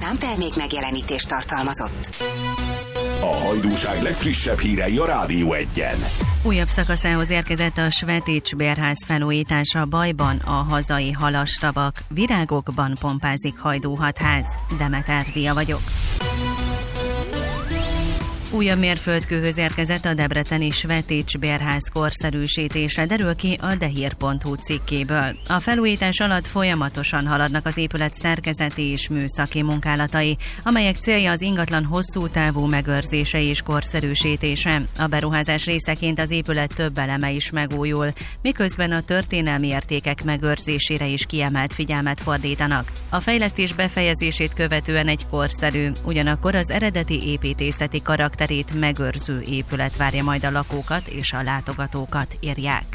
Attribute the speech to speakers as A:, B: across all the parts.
A: Számtermék megjelenítést tartalmazott.
B: A Hajdúság legfrissebb hírei a Rádió 1-en.
C: Újabb szakaszához érkezett a Svetics bérház felújítása. Bajban a hazai halastavak, virágokban pompázik Hajdú hatház. Demeter Dia vagyok. Újabb mérföldkőhöz érkezett a debreceni Svetics bérház korszerűsítése, derül ki a dehír.hu cikkéből. A felújítás alatt folyamatosan haladnak az épület szerkezeti és műszaki munkálatai, amelyek célja az ingatlan hosszú távú megőrzése és korszerűsítése. A beruházás részeként az épület több eleme is megújul, miközben a történelmi értékek megőrzésére is kiemelt figyelmet fordítanak. A fejlesztés befejezését követően egy korszerű, ugyanakkor az eredeti építészeti karakterét megőrző épület várja majd a lakókat és a látogatókat, írják.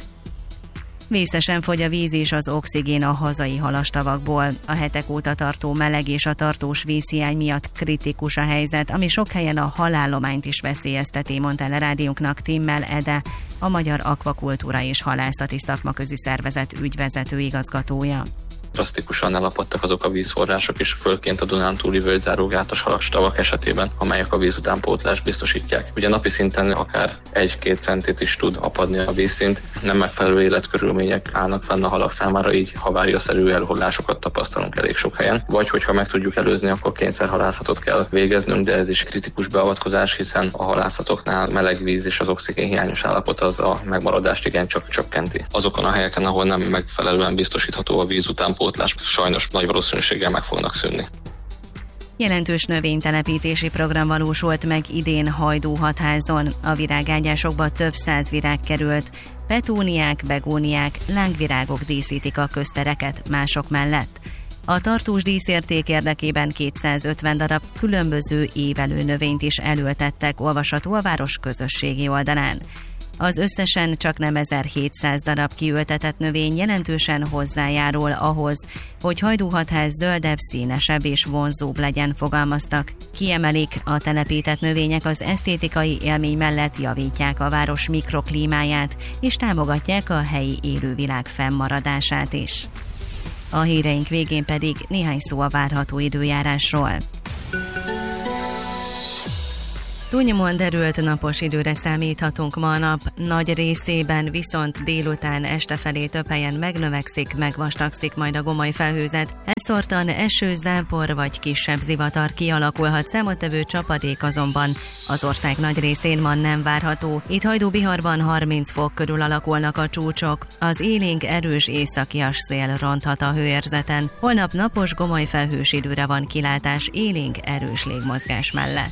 C: Vészesen fogy a víz és az oxigén a hazai halastavakból. A hetek óta tartó meleg és a tartós vízhiány miatt kritikus a helyzet, ami sok helyen a halállományt is veszélyezteti, mondta el a rádiónknak Timmel Ede, a Magyar Akvakultúra és Halászati Szakmaközi Szervezet ügyvezető igazgatója.
D: Drasztikusan elapadtak azok a vízforrások is, főként a Dunántúli völgyzárógátas halastavak esetében, amelyek a vízutánpótlást biztosítják. Ugye napi szinten akár 1-2 centit is tud apadni a vízszint, nem megfelelő életkörülmények állnak fenn a halak számára, így haváriaszerű elhullásokat tapasztalunk elég sok helyen. Vagy hogyha meg tudjuk előzni, akkor kényszerhalászatot kell végeznünk, de ez is kritikus beavatkozás, hiszen a halászatoknál meleg víz és az oxigén hiányos állapot az a megmaradást igencsak csökkenti. Azokon a helyeken, ahol nem megfelelően biztosítható a vízutánpótlás, sajnos nagy valószínűséggel meg fognak szűnni.
C: Jelentős növénytelepítési program valósult meg idén Hajdú hatházon. A virágágyásokba több 100 virág került. Petúniák, begóniák, lángvirágok díszítik a köztereket mások mellett. A tartós díszérték érdekében 250 darab különböző évelő növényt is elültettek, olvasható a város közösségi oldalán. Az összesen csak nem 1700 darab kiültetett növény jelentősen hozzájárul ahhoz, hogy Hajdú hatház zöldebb, színesebb és vonzóbb legyen, fogalmaztak. Kiemelik, a telepített növények az esztétikai élmény mellett javítják a város mikroklímáját, és támogatják a helyi élővilág fennmaradását is. A híreink végén pedig néhány szó a várható időjárásról. Túlnyomóan derült napos időre számíthatunk ma a nap, nagy részében viszont délután este felé több helyen megnövekszik, megvastagszik majd a gomoly felhőzet. Elszórtan eső, zápor vagy kisebb zivatar kialakulhat, számottevő csapadék azonban az ország nagy részén ma nem várható. Itt Hajdú-Biharban 30 fok körül alakulnak a csúcsok. Az élénk erős északias szél ronthat a hőérzeten. Holnap napos, gomoly felhős időre van kilátás, élénk erős légmozgás mellett.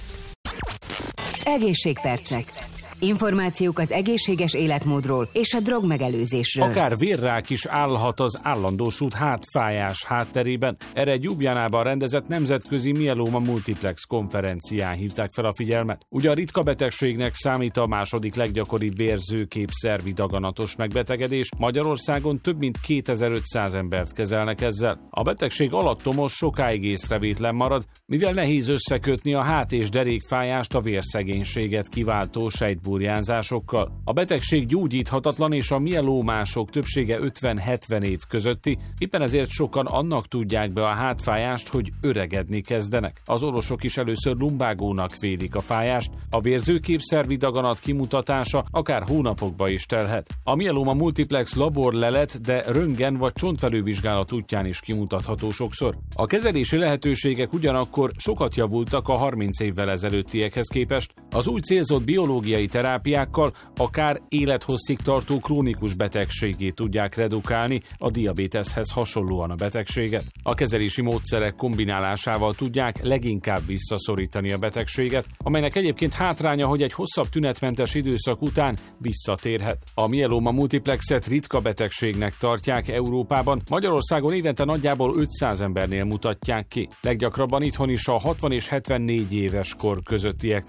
A: Egészségpercek. Információk az egészséges életmódról és a drogmegelőzésről.
E: Akár vérrák is állhat az állandósult hátfájás hátterében. Erre egy Ljubljánában rendezett nemzetközi mielóma multiplex konferencián hívták fel a figyelmet. Ugye a ritka betegségnek számít a második leggyakoribb vérzőképszervi daganatos megbetegedés. Magyarországon több mint 2500 embert kezelnek ezzel. A betegség alattomos, sokáig észrevétlen marad, mivel nehéz összekötni a hát- és derékfájást a vérszegénységet kiváltó sejtburjánzásokkal. A betegség gyógyíthatatlan, és a mielómások többsége 50-70 év közötti, éppen ezért sokan annak tudják be a hátfájást, hogy öregedni kezdenek. Az orvosok is először lumbágónak vélik a fájást, a vérzőképszervi daganat kimutatása akár hónapokba is telhet. A mielóma multiplex laborlelet, de röntgen vagy csontfelülvizsgálat útján is kimutatható sokszor. A kezelési lehetőségek ugyanakkor sokat javultak a 30 évvel ezelőttiekhez képest. Az új célzott biológiai terápiákkal akár élethosszig tartó krónikus betegségét tudják redukálni, a diabéteszhez hasonlóan a betegséget. A kezelési módszerek kombinálásával tudják leginkább visszaszorítani a betegséget, amelynek egyébként hátránya, hogy egy hosszabb tünetmentes időszak után visszatérhet. A mielóma multiplexet ritka betegségnek tartják Európában, Magyarországon évente nagyjából 500 embernél mutatják ki. Leggyakrabban itthon is a 60 és 74 éves kor közöttieknél jelenik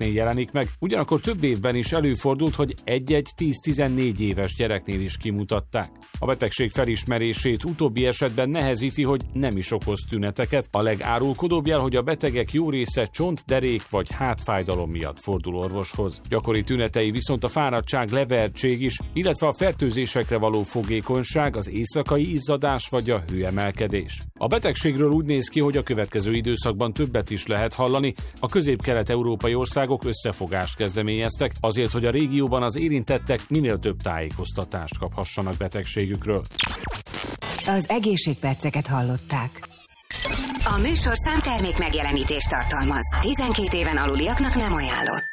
E: jelenik meg, ugyanakkor több évben is előfordult, hogy egy-egy 10-14 éves gyereknél is kimutatták. A betegség felismerését utóbbi esetben nehezíti, hogy nem is okoz tüneteket. A legárulkodóbb jel, hogy a betegek jó része csont, derék vagy hátfájdalom miatt fordul orvoshoz. Gyakori tünetei viszont a fáradtság, levertség is, illetve a fertőzésekre való fogékonyság, az éjszakai izzadás vagy a hőemelkedés. A betegségről úgy néz ki, hogy a következő időszakban többet is lehet hallani. A közép-kelet-európai országok összefogást kezdeményeztek azért, hogy a régióban az érintettek minél több tájékoztatást kaphassanak betegségükről.
A: Az egészségperceket hallották.
F: A műsorszám termék megjelenítést tartalmaz. 12 éven aluliaknak nem ajánlott.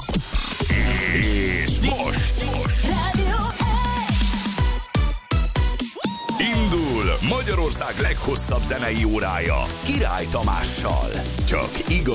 B: És most indul Magyarország leghosszabb zenei órája Király Tamással. Csak igaz